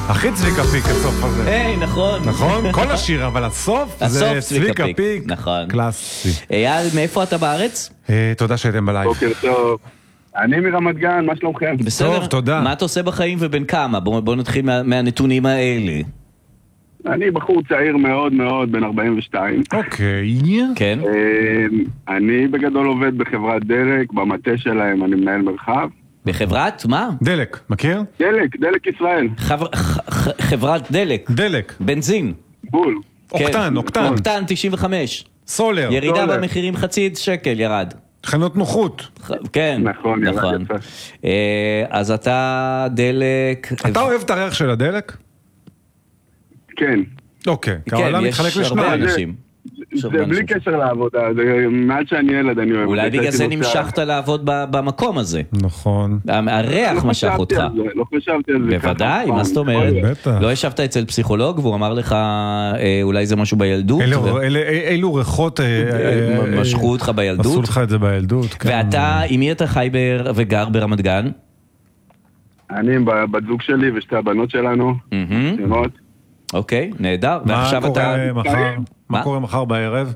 הכי צביקה פיק הסוף הזה. היי, נכון. נכון? כל השיר, אבל הסוף זה צביקה פיק. נכון. קלאסי. אייל, מאיפה אתה בארץ? תודה שהייתם בלייב. בוקר טוב. אני מרמת גן, מה שלומכם? בסדר. טוב, תודה. מה אתה עושה בחיים ובין כמה? בוא נתחיל מהנתונים האלה. אני בחור צעיר מאוד מאוד, בן 42. אוקיי. כן? אני בגדול עובד בחברת דלק, במטה שלהם אני מנהל מרחב. בחברת? מה? דלק, מכיר? דלק ישראל. חברת דלק. דלק. בנזין. בול. אוקטן, אוקטן. אוקטן 95. סולר. ירידה במחירים חצי שקל ירד. חנות נוחות. כן. נכון, ירד יפה. אז אתה דלק. אתה אוהב את הריח של הדלק? כן. אוקיי. כן, העולם יש מתחלק הרבה לשניים. אנשים. זה בלי קשר לעבודה, זה מעט שאני ילד אני אוהב. אולי בגלל זה נמשכת לעבוד במקום הזה. נכון. הריח משך אותך. לא חשבתי על זה. בוודאי, מה זאת אומרת? בטח. לא ישבת אצל פסיכולוג והוא אמר לך אולי זה משהו בילדות? אילו ריחות משכו אותך בילדות? עשו לך את זה בילדות. ואתה, עם מי אתה חי וגר ברמת גן? אני עם בת זוג שלי ושתי הבנות שלנו. שמות. אוקיי, נהדר. ועכשיו אתה... מה קורה מחר בערב?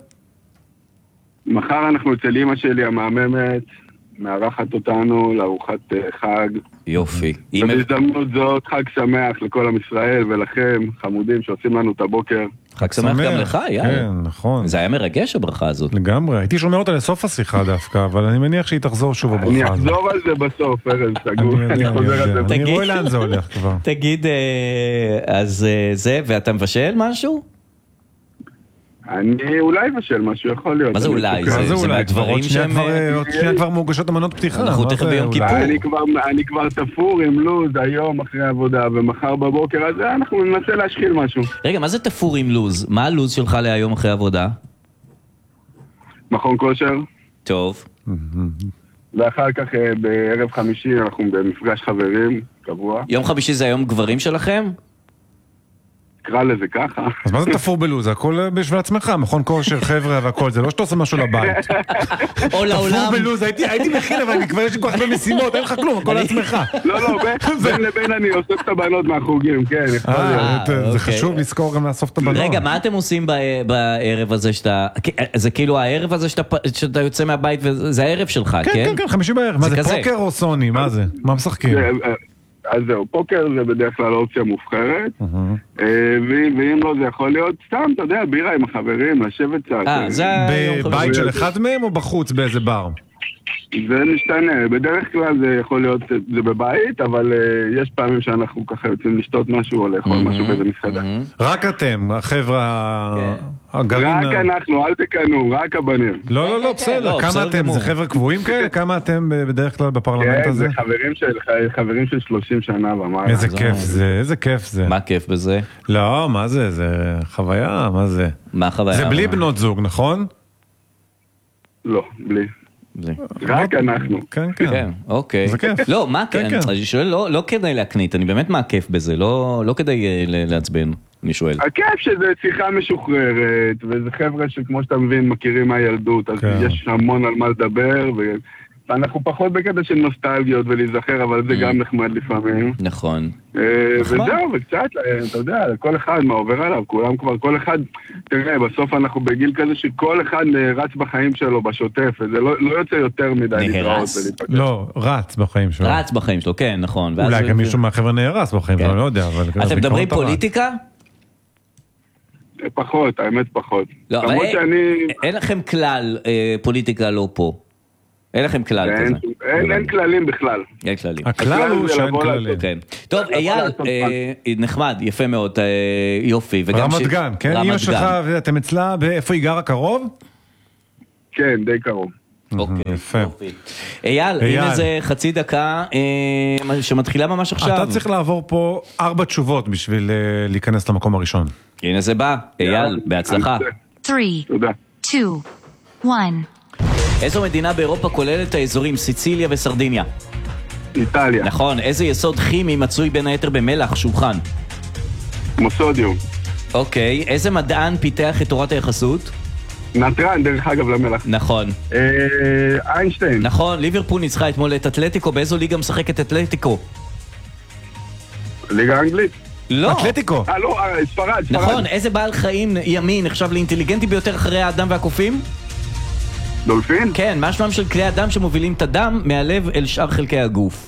מחר אנחנו אצל אמא שלי המאממת, מארחת אותנו לארוחת חג. יופי. ובהזדמנות זאת חג שמח לכל עם ישראל ולכם, חמודים שעושים לנו את הבוקר. חג שמח גם לך, יאללה. כן, נכון. זה היה מרגש הברכה הזאת. לגמרי, הייתי שומע אותה לסוף השיחה דווקא, אבל אני מניח שהיא תחזור שוב הברכה הזאת. אני אחזור על זה בסוף, ארז, סגור, אני חוזר על זה. אני רואה לאן זה הולך כבר. תגיד, אז זה, ואתה מבשל משהו? אני אולי אבשל משהו, יכול להיות. מה זה אולי? זה מהדברים שהם... עוד שנייה כבר מוגשות אמנות פתיחה. אנחנו תכף ביום כיפור. אני כבר תפור עם לוז היום אחרי העבודה, ומחר בבוקר הזה אנחנו ננסה להשחיל משהו. רגע, מה זה תפור עם לוז? מה הלוז שלך להיום אחרי העבודה? מכון כושר. טוב. ואחר כך בערב חמישי אנחנו במפגש חברים, קבוע. יום חמישי זה היום גברים שלכם? תקרא לזה ככה. אז מה זה תפור בלוז? הכל בשביל עצמך, מכון כושר, חבר'ה והכל, זה לא שאתה עושה משהו לבית. או לעולם. תפור בלוז, הייתי מכין, אבל אני כבר יש לי כל כך במשימות, אין לך כלום, הכל לעצמך. לא, בין לבין אני אוסף את הבנות מהחוגים, כן. זה חשוב לזכור גם לאסוף את הבנות. רגע, מה אתם עושים בערב הזה שאתה... זה כאילו הערב הזה שאתה יוצא מהבית, וזה הערב שלך, כן? כן, חמישי בערב. מה זה, פוקר או סוני? מה זה? מה משחקים? אז זהו, פוקר זה בדרך כלל אופציה מובחרת, ואם לא זה יכול להיות סתם, אתה יודע, בירה עם החברים, לשבת קצת. בבית של אחד מהם או בחוץ באיזה בר? זה משתנה, בדרך כלל זה יכול להיות, זה בבית, אבל יש פעמים שאנחנו ככה יוצאים לשתות משהו או לאכול משהו באיזה מסעדה. רק אתם, החבר'ה הגרעין... רק אנחנו, אל תקנו, רק הבנים. לא, בסדר, כמה אתם, זה חבר'ה קבועים כאלה? כמה אתם בדרך כלל בפרלמנט הזה? כן, זה חברים של 30 שנה ומעלה. איזה כיף זה, איזה כיף זה. מה כיף בזה? לא, מה זה, זה חוויה, מה זה? מה חוויה? זה בלי בנות זוג, נכון? לא, בלי. רק אנחנו. כן, אוקיי. זה כיף. לא, מה כיף? אני שואל, לא כדאי להקנית, אני באמת מה כיף בזה, לא כדאי לעצבן, אני שואל. הכיף שזה שיחה משוחררת, וזה חבר'ה שכמו שאתה מבין מכירים מהילדות, אז יש המון על מה לדבר, ואנחנו פחות בקטע של נוסטלגיות ולהיזכר, אבל זה גם נחמד לפעמים. נכון. וזהו, וקצת, אתה יודע, כל אחד מה עובר עליו, כולם כבר, כל אחד, תראה, בסוף אנחנו בגיל כזה שכל אחד רץ בחיים שלו בשוטף, וזה לא יוצא יותר מדי להתראות ולהיפגש. לא, רץ בחיים שלו. רץ בחיים שלו, כן, נכון. אולי גם מישהו מהחבר'ה נהרס בחיים שלו, אני לא יודע. אתם מדברים פוליטיקה? פחות, האמת פחות. לא, אבל אין לכם כלל פוליטיקה לא פה. אין לכם כלל כזה. אין כללים בכלל. אין כללים. הכלל הוא שאין כללים. טוב, אייל, נחמד, יפה מאוד, יופי. רמת גן, כן? אמא שלך, אתם אצלה, איפה היא גרה קרוב? כן, די קרוב. אוקיי, יופי. אייל, הנה איזה חצי דקה שמתחילה ממש עכשיו. אתה צריך לעבור פה 4 תשובות בשביל להיכנס למקום הראשון. הנה זה בא, אייל, בהצלחה. 3, 2, 1. איזו מדינה באירופה כוללת את האזורים סיציליה וסרדיניה? איטליה. נכון. איזה יסוד כימי מצוי בין היתר במלח, שולחן? מוסודיום. אוקיי. איזה מדען פיתח את תורת היחסות? נתרן, דרך אגב למלח. נכון. איינשטיין. נכון. ליברפול ניצחה אתמול את אתלטיקו. באיזו ליגה משחקת אתלטיקו? ליגה אנגלית. לא. אתלטיקו. לא, ספרד. נכון, איזה בעל חיים ימי נחשב לאינטליגנטי ביותר אחרי האדם והקופים? דולפין? כן, מה שמם של כלי אדם שמובילים את הדם מהלב אל שאר חלקי הגוף?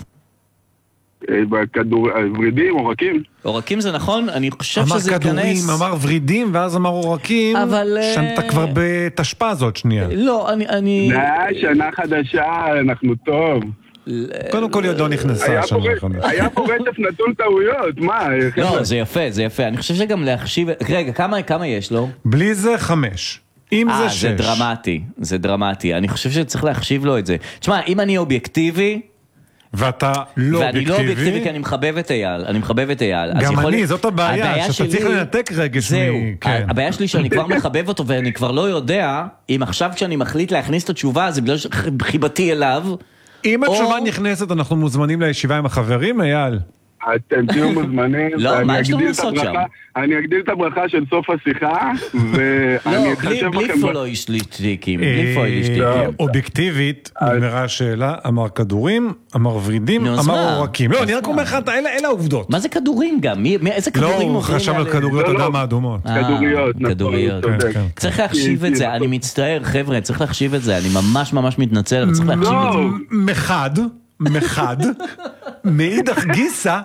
ורידים, עורקים. עורקים זה נכון, אני חושב שזה ייכנס... אמר כדורים, אמר ורידים, ואז אמר עורקים, אבל... שאתה כבר בתשפ"א הזאת שנייה. לא, אני... שנה חדשה, אנחנו טוב. קודם כל ידו נכנסה שם. היה פה רצף נטול טעויות, מה? לא, זה יפה, זה יפה. אני חושב שגם להחשיב... רגע, כמה יש לו? בלי זה 5. אם זה 6. זה דרמטי, זה דרמטי. אני חושב שצריך להחשיב לו את זה. תשמע, אם אני אובייקטיבי... ואתה לא אובייקטיבי. ואני לא אובייקטיבי כי אני מחבב את אייל. אני מחבב את אייל. גם אני, זאת הבעיה, שאתה צריך לנתק רגש מ... זהו, הבעיה שלי שאני כבר מחבב אותו ואני כבר לא יודע אם עכשיו כשאני מחליט להכניס את התשובה זה בגלל שחיבתי אליו. אם התשובה נכנסת אנחנו מוזמנים לישיבה עם החברים, אייל. אתם תהיו מוזמנים. לא, מה יש לנו לעשות שם? אני אגדיל את הברכה של סוף השיחה, ואני אחשב בלי לכם... פולו שליטיקים, בלי פולו שליטיקים. אובייקטיבית, נגמרה השאלה, אמר כדורים, אמר ורידים, אמר עורקים. לא, אני רק אומר לך, אלה העובדות. מה זה כדורים גם? איזה כדורים? לא, הוא חשב על כדוריות אדם האדומות. כדוריות. צריך להחשיב את זה, אני מצטער, חבר'ה, צריך להחשיב את זה, אני ממש ממש מתנצל, צריך להחשיב את זה. מחד, מאידך גיסה,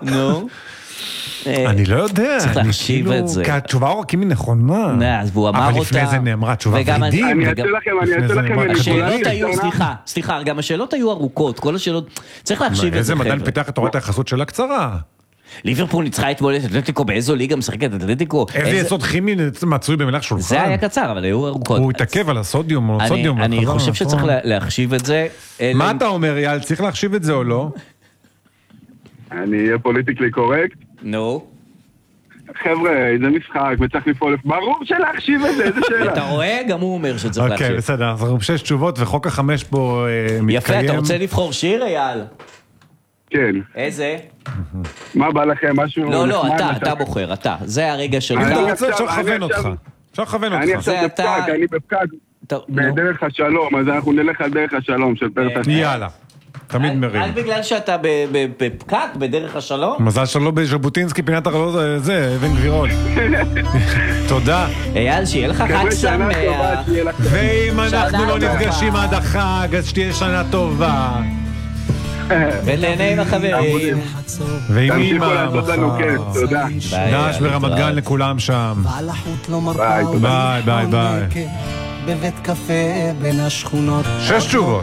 אני לא יודע, צריך להחשיב את זה. כי התשובה עורקים היא נכונה, אבל לפני זה נאמרה תשובה ורידים. אני אעשה לכם, השאלות היו, סליחה, גם השאלות היו ארוכות, כל השאלות, צריך להחשיב את זה. איזה מדען פיתח את תורת היחסות שלה קצרה. ליברפול ניצחה אתמול את אתלטיקו, באיזו ליגה משחקת אתלטיקו? איזה יסוד כימי מצוי במלח שולחן? זה היה קצר, אבל היו ארוכות. הוא התעכב על הסודיום. אני חושב שצריך להחשיב את זה. מה אתה אומר, יאל? צריך להחשיב את זה או לא? אני אהיה פוליטיקלי קורקט. נו. חבר'ה, זה משחק, וצריך לפעול. ברור שלהחשיב את זה, איזה שאלה. אתה רואה? גם הוא אומר שצריך להחשיב. אוקיי, בסדר, אז אנחנו 6 תשובות, וחוק ה5 פה מתקיים. יפה, אתה רוצה לבחור שיר, אייל? כן. איזה? מה בא לכם? משהו... לא, אתה בוחר, אתה. זה הרגע שלך. אתה רוצה, אפשר לכוון אותך. אפשר לכוון אותך. אני עכשיו בפקק, אני בפקק בדרך השלום, אז אנחנו נלך על דרך השלום של פרטס. יאללה, תמיד מרים. רק בגלל שאתה בפקק בדרך השלום? מזל שלא בז'בוטינסקי פינת הרלות זה, אבן גבירול. תודה. אייל, שיהיה לך חג שמח. ואם אנחנו לא נפגשים עד החג, אז שתהיה שנה טובה. ונהנה עם החברים. ועם תמשיכו לעשות לנו כיף, תודה. דש ברמת גן לכולם שם. ביי ביי ביי. בבית קפה בין השכונות 6 תשובות.